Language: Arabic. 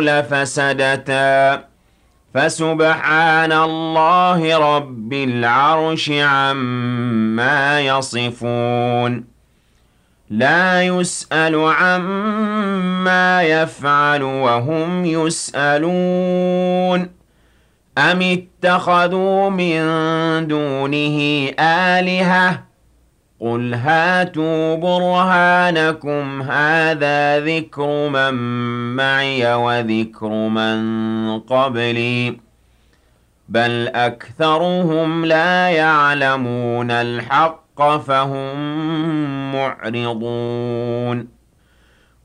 لفسدتا فسبحان الله رب العرش عما يصفون لا يسأل عما يفعل وهم يسألون أم اتخذوا من دونه آلهة قل هاتوا برهانكم هذا ذكر من معي وذكر من قبلي بل أكثرهم لا يعلمون الحق فهم معرضون